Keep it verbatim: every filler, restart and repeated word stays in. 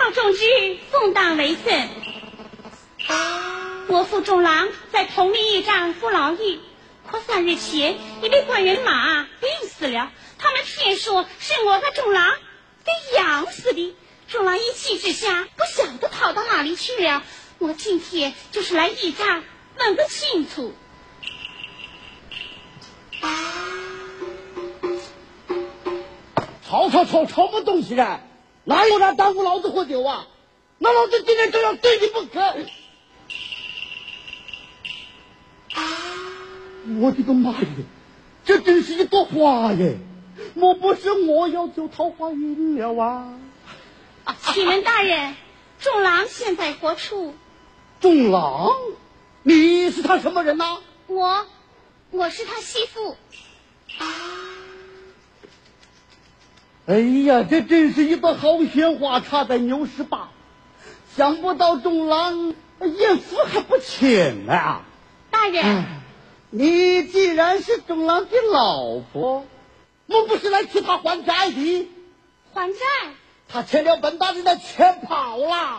老众之奉党为甚。我父众郎在同里驿站服牢役，可三日前已被官员马病死了。他们骗说是我和众郎被养死的。众郎一气之下，不晓得逃到哪里去了。我今天就是来驿站问个清楚。 吵吵吵吵么东西啊！哪有人耽误老子喝酒啊？那老子今天就要对你不可！我的个妈耶，这真是一朵花耶！莫不是我要救桃花运了啊？ 启文大人，众郎现在何处？ 众郎，你是他什么人呐、啊？ 我，我是他媳妇。 哎呀，这真是一朵好鲜花插在牛屎坝，想不到众郎艳福还不浅啊！ 大人、 哎，你既然是众郎的老婆，莫不是来替他还债的？ 还债？ 他欠了本大人的钱跑了。